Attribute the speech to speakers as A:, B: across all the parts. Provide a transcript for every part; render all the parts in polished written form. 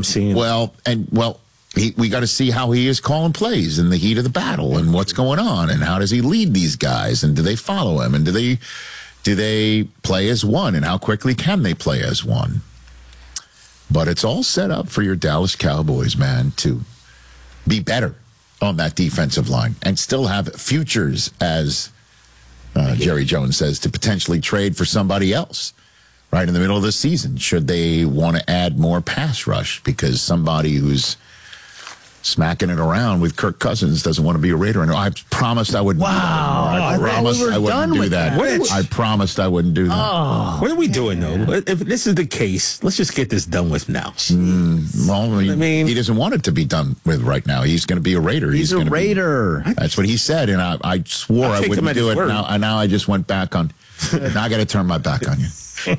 A: seeing.
B: We got to see how he is calling plays in the heat of the battle and what's going on and how does he lead these guys and do they follow him and do they play as one and how quickly can they play as one? But it's all set up for your Dallas Cowboys, man, to be better on that defensive line and still have futures, as Jerry Jones says, to potentially trade for somebody else right in the middle of the season should they want to add more pass rush because somebody who's smacking it around with Kirk Cousins doesn't want to be a Raider. And I promised I wouldn't.
C: Wow.
B: I promised I wouldn't do that. I promised I wouldn't do that.
A: Oh. What are we doing, though? If this is the case, let's just get this done with now.
B: He doesn't want it to be done with right now. He's going to be a Raider.
C: He's a Raider.
B: That's what he said, and I swore I wouldn't do it. Now I just went back on. Now I got to turn my back on you.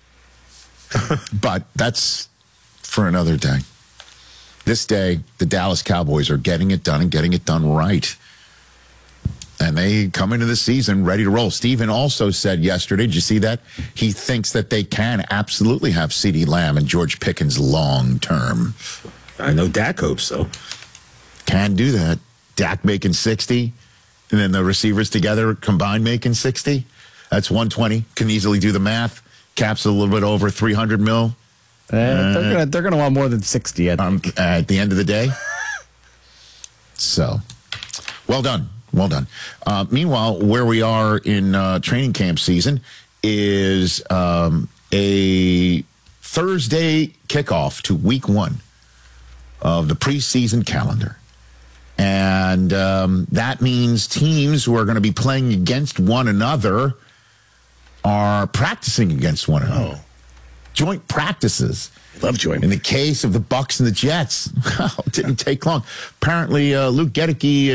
B: But that's for another day. This day, the Dallas Cowboys are getting it done and getting it done right. And they come into the season ready to roll. Steven also said yesterday, did you see that? He thinks that they can absolutely have CeeDee Lamb and George Pickens long term.
A: I know Dak hopes so.
B: Can do that. Dak making 60, and then the receivers together combined making 60. That's 120. Can easily do the math. Cap's a little bit over 300 mil.
C: They're gonna want more than 60 at
B: the end of the day. So, well done. Meanwhile, where we are in training camp season is a Thursday kickoff to week 1 of the preseason calendar. And that means teams who are going to be playing against one another are practicing against one another. Joint practices.
C: Love joint.
B: In the case of the Bucs and the Jets, it didn't take long. Apparently, Luke Gedeke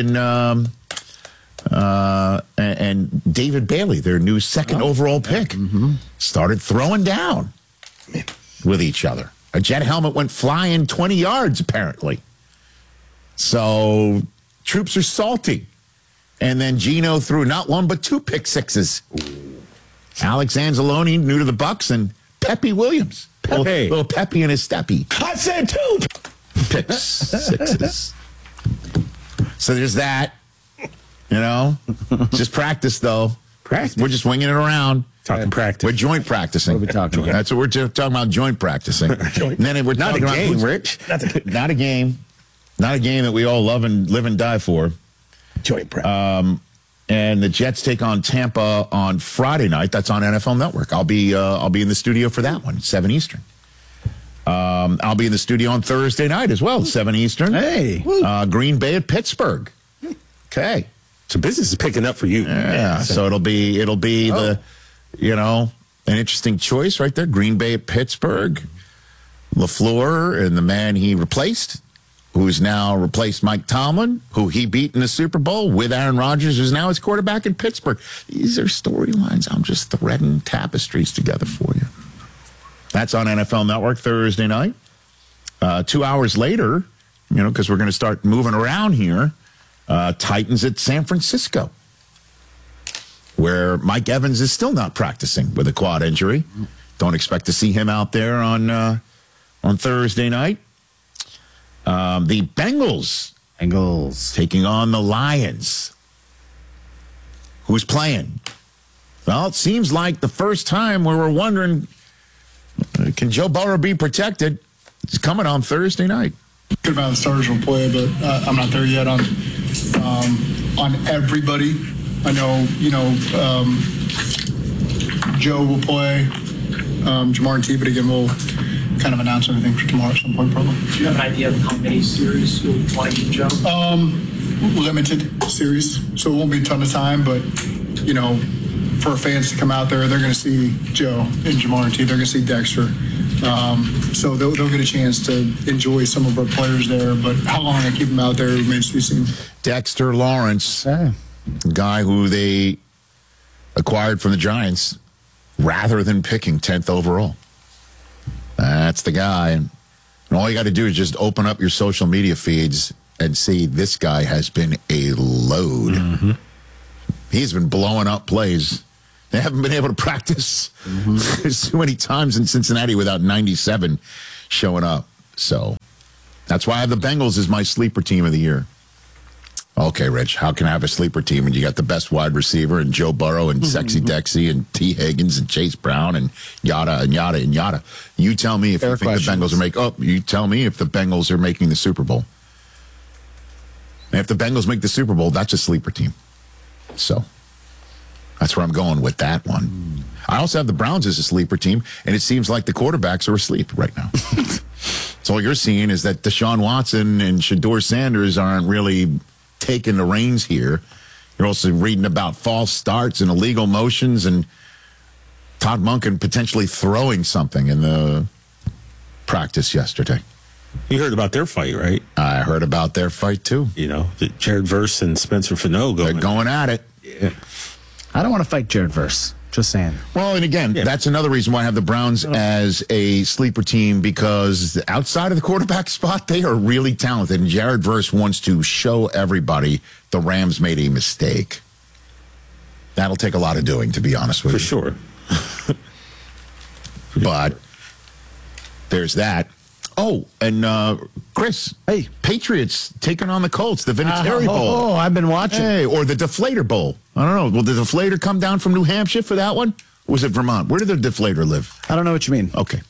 B: and David Bailey, their new second overall pick, started throwing down with each other. A Jet helmet went flying 20 yards, apparently. So troops are salty. And then Geno threw not one but 2 pick sixes. Alex Anzalone, new to the Bucs, and Pepe Williams. Little Pepe and his steppy.
C: I said 2
B: pick sixes. So there's that. Just practice, though.
A: Practice.
B: We're just winging it around.
A: Talking practice.
B: We're joint practicing.
C: What are we talking about?
B: That's what we're talking about, joint practicing. And then we're
A: not a game,
B: about,
A: Rich.
B: Not a game. Not a game that we all love and live and die for.
C: Joint practice.
B: And the Jets take on Tampa on Friday night. That's on NFL Network. I'll be in the studio for that one, 7 Eastern. I'll be in the studio on Thursday night as well, 7 Eastern.
C: Hey.
B: Green Bay at Pittsburgh. Okay.
A: So business is picking up for you.
B: Yeah. So it'll be an interesting choice right there. Green Bay at Pittsburgh. LaFleur and the man he replaced, who's now replaced Mike Tomlin, who he beat in the Super Bowl with Aaron Rodgers, who's now his quarterback in Pittsburgh. These are storylines. I'm just threading tapestries together for you. That's on NFL Network Thursday night. 2 hours later, because we're going to start moving around here, Titans at San Francisco, where Mike Evans is still not practicing with a quad injury. Don't expect to see him out there on Thursday night. The Bengals taking on the Lions. Who's playing? Well, it seems like the first time where we're wondering, can Joe Burrow be protected? It's coming on Thursday night.
D: Good amount of starters will play, but I'm not there yet on everybody. I know, Joe will play, Jamar and T, but again, we'll kind of announce everything for tomorrow at some point, probably.
E: Do you have an idea of how many series you'll want to give Joe?
D: Limited series, so it won't be a ton of time, but, for fans to come out there, they're going to see Joe and Jamar and T. They're going to see Dexter. So they'll get a chance to enjoy some of our players there, but how long I keep them out there remains to be seen.
B: Dexter Lawrence, guy who they acquired from the Giants rather than picking 10th overall. That's the guy. And all you got to do is just open up your social media feeds and see this guy has been a load. Mm-hmm. He's been blowing up plays. They haven't been able to practice so many times in Cincinnati without 97 showing up. So That's why I have the Bengals as my sleeper team of the year. Okay, Rich, how can I have a sleeper team when you got the best wide receiver and Joe Burrow and Sexy Dexy and T. Higgins and Chase Brown and yada and yada and yada? You tell me if you think the Bengals are you tell me if the Bengals are making the Super Bowl. And if the Bengals make the Super Bowl, that's a sleeper team. So that's where I'm going with that one. I also have the Browns as a sleeper team, and it seems like the quarterbacks are asleep right now. So all you're seeing is that Deshaun Watson and Shedeur Sanders aren't really taking the reins here. You're also reading about false starts and illegal motions and Todd Monken potentially throwing something in the practice yesterday.
A: You heard about their fight, right?
B: I heard about their fight, too.
A: You know, Jared Verse and Spencer Fano
B: They're going at it.
A: Yeah.
C: I don't want to fight Jared Verse. Just saying.
B: Well, and again, that's another reason why I have the Browns as a sleeper team, because outside of the quarterback spot, they are really talented. And Jared Verse wants to show everybody the Rams made a mistake. That'll take a lot of doing, to be honest with
A: For
B: you.
A: sure.
B: But there's that. Oh, and Chris,
C: Hey.
B: Patriots taking on the Colts, the Vinatieri Bowl.
C: Oh, I've been watching.
B: Hey, or the Deflator Bowl. I don't know. Will the Deflator come down from New Hampshire for that one? Or was it Vermont? Where did the Deflator live?
C: I don't know what you mean.
B: Okay.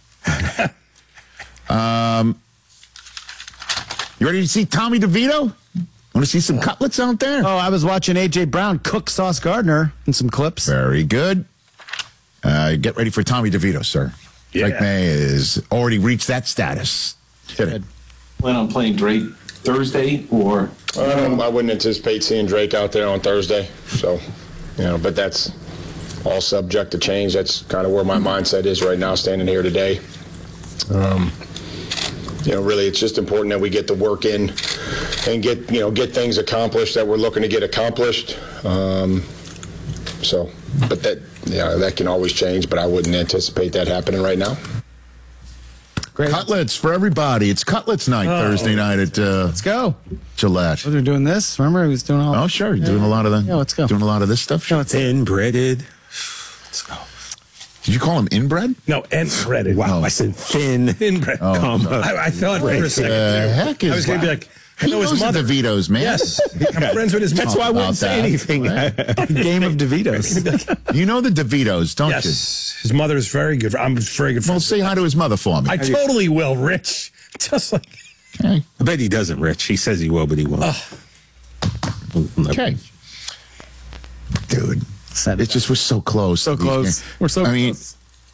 B: You ready to see Tommy DeVito? Want to see some cutlets out there?
C: Oh, I was watching A.J. Brown cook Sauce Gardner in some clips.
B: Very good. Get ready for Tommy DeVito, sir. Drake May has already reached that status. Hit it.
F: Plan on playing Drake Thursday or?
G: I wouldn't anticipate seeing Drake out there on Thursday. So, but that's all subject to change. That's kind of where my mindset is right now, standing here today. Really, it's just important that we get the work in and get things accomplished that we're looking to get accomplished. But that can always change, but I wouldn't anticipate that happening right now.
C: Great.
B: Cutlets for everybody. It's Cutlets night Thursday night at
C: Let's go.
B: Gillette.
C: They're doing this. Remember, he was doing all.
B: Oh, sure. You're doing a lot of that.
C: Yeah, let's go.
B: Doing a lot of this stuff.
C: Yeah, let's go.
A: Inbreaded. Let's go.
B: Did you call him inbred?
H: No, inbred.
A: Wow, I said thin.
H: Inbred.
A: I
H: thought for a second.
B: Heck is
H: I was going to be like, I
B: He
H: know
B: knows
H: his mother.
B: the DeVitos, man.
H: Yes. I'm friends with his mother.
A: That's why I
B: about
A: wouldn't say
B: that.
A: anything.
C: Game of DeVitos.
B: You know the DeVitos, don't
H: Yes. His mother is very good. I'm very good
B: you? Well,
H: friends.
B: say hi to his mother for me.
H: I totally will, Rich. Just like.
B: Okay.
A: I bet he doesn't, Rich. He says he will, but he won't.
B: Okay. Dude,
C: Said
B: it just was so close.
C: So close. We're so close.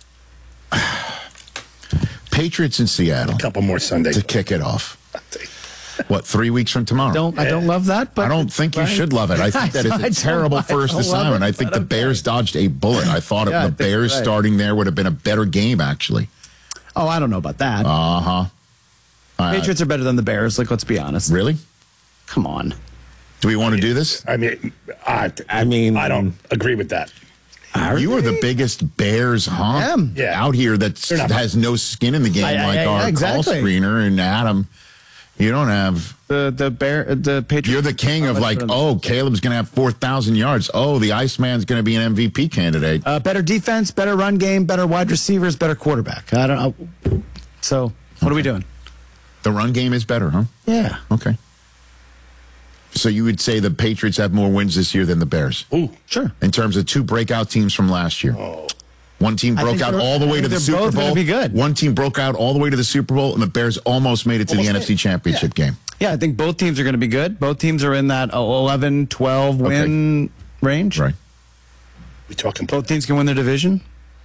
B: Patriots in Seattle
H: A couple more Sundays.
B: to kick it off. What, 3 weeks from tomorrow?
C: I don't love that, but
B: I don't think you should love it. I think that
C: I
B: is a terrible first
C: don't love
B: assignment.
C: it,
B: I think
C: but
B: the Bears dodged a bullet. I thought
C: Yeah, I
B: the
C: think
B: Bears
C: you're right.
B: starting there would have been a better game, actually.
C: Oh, I don't know about that. Patriots are better than the Bears. Like, let's be honest.
B: Really?
C: Come on.
B: Do we want to do this?
H: I mean, I
A: mean,
H: don't agree with that.
B: You are the biggest Bears honk
H: Yeah.
B: out here that
H: They're not-
B: has no skin in the game like our call
C: exactly.
B: screener and Adam. You don't have.
C: The Patriots.
B: You're the king of like, oh, Caleb's going to have 4,000 yards. Oh, the Iceman's going to be an MVP candidate.
C: Better defense, better run game, better wide receivers, better quarterback. I don't know. So, what are we doing?
B: The run game is better, huh?
C: Yeah.
B: Okay. So you would say the Patriots have more wins this year than the Bears
H: Ooh.
C: Sure.
B: in terms of two breakout teams from last year. One team broke
C: think
B: out
C: they're-
B: all the way
C: I
B: to
C: think
B: the
C: they're
B: Super
C: both gonna
B: Bowl.
C: be good.
B: One team broke out all the way to the Super Bowl, and the Bears almost made it to the NFC Championship game.
C: Yeah, I think both teams are going to be good. Both teams are in that 11, 12 win range.
B: Right.
H: We talking
C: Both teams can win their division.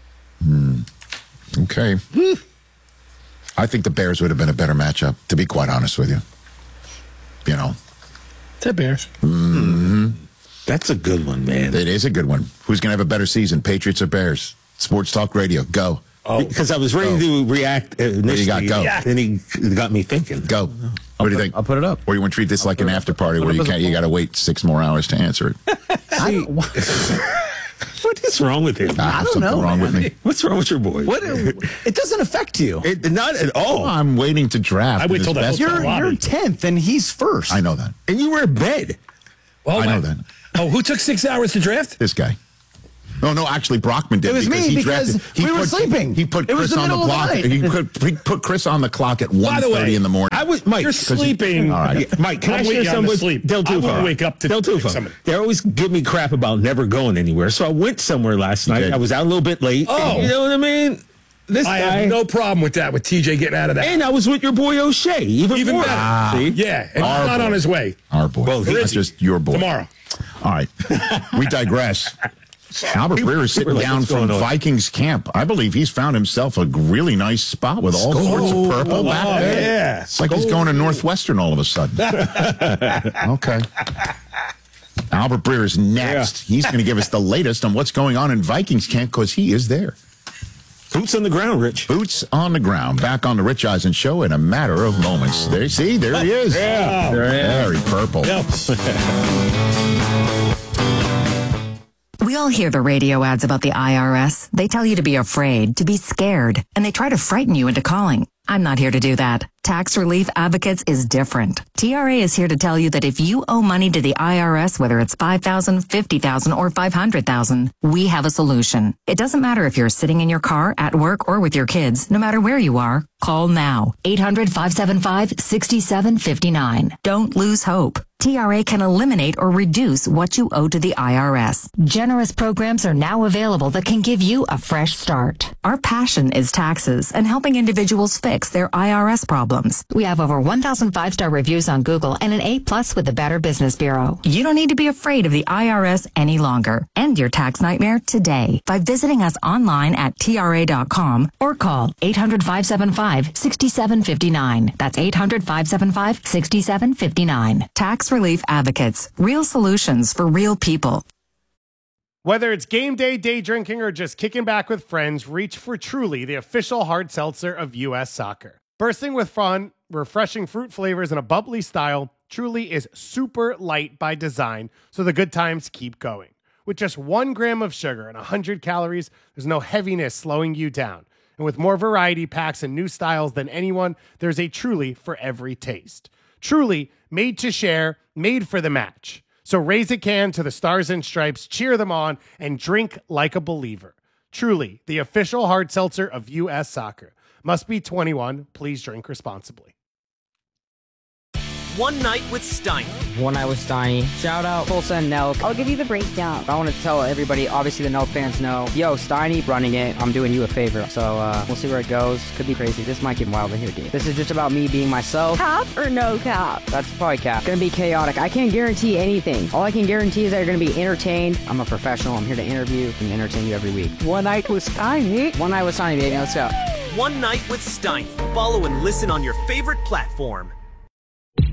B: Okay. I think the Bears would have been a better matchup, to be quite honest with you. You know,
H: the Bears.
A: that's a good one, man.
B: it is a good one. Who's going to have a better season, Patriots or Bears? Sports Talk Radio, go.
A: Because I was ready to react initially.
B: you got? Go.
A: Then he got me thinking.
B: Go. What do you think?
C: I'll put it up.
B: Or you want to treat this like an after party where you can't? You got to wait 6 more hours to answer it.
A: What is wrong with him?
B: I
C: don't
B: something
C: know,
B: wrong with
C: man.
B: me.
A: What's wrong with your boy?
C: What? It doesn't affect you.
A: Not at all.
B: I'm waiting to draft.
H: I wait
B: His
H: till the
B: best-
H: hotel
C: You're 10th and he's first.
B: I know that.
A: And you were in bed.
H: Well,
B: I know that.
H: Oh, who took 6 hours to draft?
B: This guy. No, actually, Brockman did.
C: It was me because we were sleeping.
B: He put
C: It was
B: Chris
C: the
B: on the
C: middle of the
B: clock.
C: night.
B: He put Chris on the clock at
H: By the way,
B: 1:30 in the morning.
A: I was Mike.
H: You're sleeping.
B: All right.
A: Yeah, Mike, can
H: I'm
A: I share
H: waiting on
A: something
H: to
A: with
H: sleep.
A: Del
H: I
A: Tufo?
H: won't wake up to
A: Del Tufo.
H: somebody.
A: They always give me crap about never going anywhere. So I went somewhere last night.
B: did.
A: I was out a little bit late.
H: Oh.
A: You know what I mean? This
H: I
A: guy.
H: have no problem with that, with TJ getting out of that.
A: And I was with your boy O'Shea. Even more.
H: better.
A: See?
H: Yeah, and
B: Our
H: he's not
B: boy.
H: on his way.
B: Our boy.
A: Well,
B: That's
H: Rizzy.
B: just your boy.
H: Tomorrow.
B: All right. We digress. Albert Breer is sitting
A: like,
B: down
A: what's
B: from
A: going on?
B: Vikings camp. I believe he's found himself a really nice spot with all sorts of purple back there.
H: Yeah.
B: It's like he's going to Northwestern all of a sudden. Okay. Albert Breer is next. He's going to give us the latest on what's going on in Vikings camp because he is there.
A: Boots on the ground, Rich.
B: Boots on the ground. Back on the Rich Eisen Show in a matter of moments. There he is.
H: Yeah.
B: Very purple.
I: We all hear the radio ads about the IRS. They tell you to be afraid, to be scared, and they try to frighten you into calling. I'm not here to do that. Tax Relief Advocates is different. TRA is here to tell you that if you owe money to the IRS, whether it's $5,000, $50,000, or $500,000, we have a solution. It doesn't matter if you're sitting in your car, at work, or with your kids. No matter where you are, call now. 800-575-6759. Don't lose hope. TRA can eliminate or reduce what you owe to the IRS. Generous programs are now available that can give you a fresh start. Our passion is taxes and helping individuals fix their IRS problems. We have over 1,000 5-star reviews on Google and an A+ with the Better Business Bureau. You don't need to be afraid of the IRS any longer. End your tax nightmare today by visiting us online at TRA.com or call 800-575-6759. That's 800-575-6759. Tax Relief Advocates. Real solutions for real people.
J: Whether it's game day, day drinking, or just kicking back with friends, reach for Truly, the official hard seltzer of U.S. Soccer. Bursting with fun, refreshing fruit flavors, and a bubbly style, Truly is super light by design, so the good times keep going. With just 1 gram of sugar and 100 calories, there's no heaviness slowing you down. And with more variety packs and new styles than anyone, there's a Truly for every taste. Truly, made to share, made for the match. So raise a can to the Stars and Stripes, cheer them on, and drink like a believer. Truly, the official hard seltzer of U.S. Soccer. Must be 21. Please drink responsibly.
K: One Night with Steiny.
L: One Night with Steiny. Shout out Tulsa and Nelk.
M: I'll give you the breakdown.
L: I want to tell everybody, obviously the Nelk fans know, yo, Steiny running it. I'm doing you a favor. So we'll see where it goes. Could be crazy. This might get wild in here, dude. This is just about me being myself.
M: Cap or no cap?
L: That's probably cap. Gonna be chaotic. I can't guarantee anything. All I can guarantee is that you're gonna be entertained. I'm a professional. I'm here to interview and entertain you every week.
M: One Night with Steiny.
L: One Night with Steiny, baby. Let's go.
K: One Night with Steiny. Follow and listen on your favorite platform.